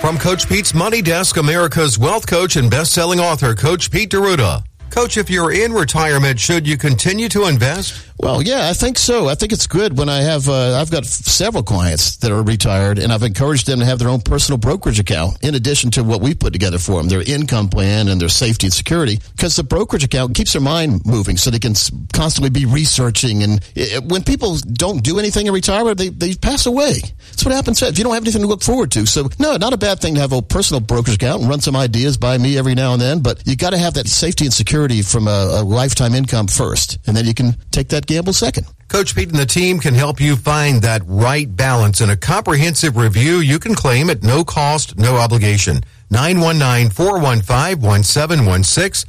From Coach Pete's Money Desk, America's wealth coach and best-selling author, Coach Pete D'Arruda. Coach, if you're in retirement, should you continue to invest? Well, yeah, I think so. I think it's good when I have, I've got several clients that are retired, and I've encouraged them to have their own personal brokerage account in addition to what we put together for them, their income plan and their safety and security, because the brokerage account keeps their mind moving so they can constantly be researching. And when people don't do anything in retirement, they pass away. That's what happens if you don't have anything to look forward to. So, no, not a bad thing to have a personal brokerage account and run some ideas by me every now and then, but you got to have that safety and security from a lifetime income first, and then you can take that gamble second. Coach Pete and the team can help you find that right balance in a comprehensive review you can claim at no cost, no obligation. 919-415-1716,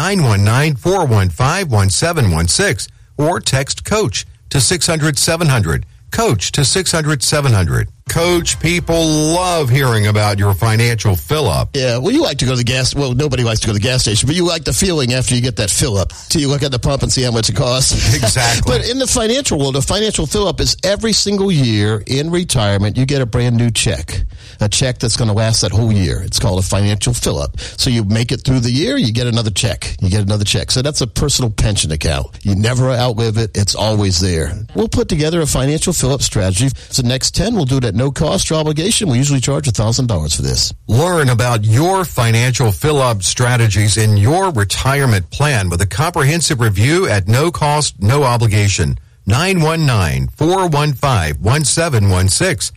919-415-1716, or text COACH to 600-700. Coach to 600-700. Coach, people love hearing about your financial fill-up. Yeah, well, you like to go to the gas. Well, nobody likes to go to the gas station, but you like the feeling after you get that fill-up. Till you look at the pump and see how much it costs. Exactly. But in the financial world, a financial fill-up is every single year in retirement, you get a brand new check. A check that's going to last that whole year. It's called a financial fill-up. So you make it through the year, you get another check. You get another check. So that's a personal pension account. You never outlive it. It's always there. We'll put together a financial fill-up strategy. So next 10, we'll do it at no cost or obligation. We usually charge $1,000 for this. Learn about your financial fill-up strategies in your retirement plan with a comprehensive review at no cost, no obligation. 919-415-1716.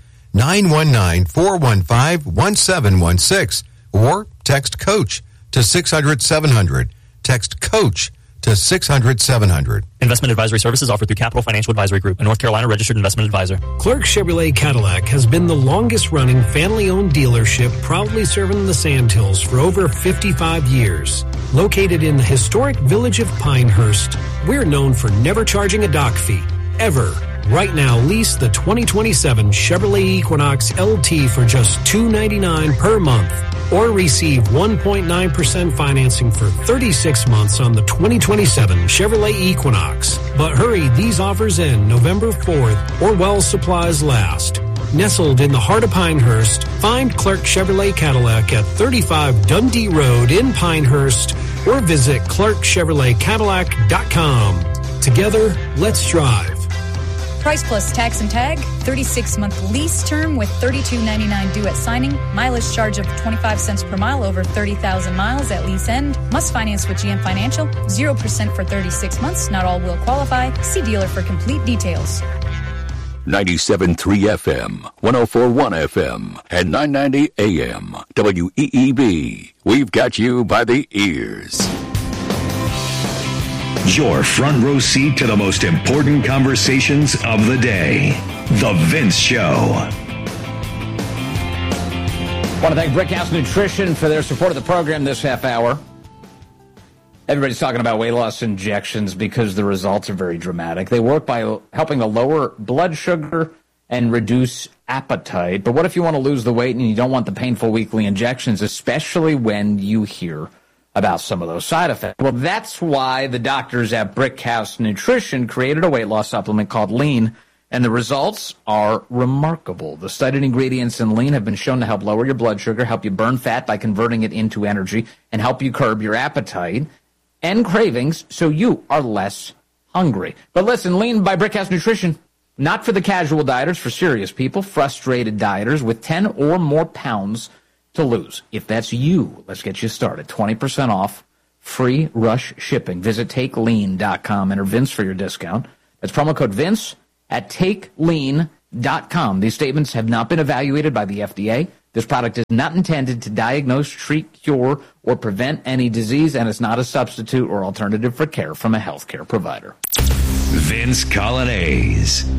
919-415-1716. Or text COACH to 600-700. Text COACH to 600-700. Investment advisory services offered through Capital Financial Advisory Group, a North Carolina registered investment advisor. Clark Chevrolet Cadillac has been the longest-running family-owned dealership, proudly serving the Sandhills for over 55 years. Located in the historic village of Pinehurst, we're known for never charging a dock fee, ever. Right now, lease the 2027 Chevrolet Equinox LT for just $299 per month. Or receive 1.9% financing for 36 months on the 2027 Chevrolet Equinox. But hurry, these offers end November 4th or while supplies last. Nestled in the heart of Pinehurst, find Clark Chevrolet Cadillac at 35 Dundee Road in Pinehurst or visit ClarkChevroletCadillac.com. Together, let's drive. Price plus tax and tag, 36-month lease term with $32.99 due at signing, mileage charge of 25 cents per mile over 30,000 miles at lease end, must finance with GM Financial, 0% for 36 months, not all will qualify. See dealer for complete details. 97.3 FM, 104.1 FM, and 990 AM. WEEB. We've got you by the ears. Your front row seat to the most important conversations of the day. The Vince Show. I want to thank Brickhouse Nutrition for their support of the program this half hour. Everybody's talking about weight loss injections because the results are very dramatic. They work by helping to lower blood sugar and reduce appetite. But what if you want to lose the weight and you don't want the painful weekly injections, especially when you hear about some of those side effects? Well, that's why the doctors at Brickhouse Nutrition created a weight loss supplement called Lean, and the results are remarkable. The studied ingredients in Lean have been shown to help lower your blood sugar, help you burn fat by converting it into energy, and help you curb your appetite and cravings so you are less hungry. But listen, Lean by Brickhouse Nutrition, not for the casual dieters, for serious people, frustrated dieters with 10 or more pounds to lose. If that's you, let's get you started. 20% off, free rush shipping. Visit TakeLean.com. Enter Vince for your discount. That's promo code Vince at TakeLean.com. These statements have not been evaluated by the FDA. This product is not intended to diagnose, treat, cure, or prevent any disease, and it's not a substitute or alternative for care from a healthcare provider. Vince Coglianese.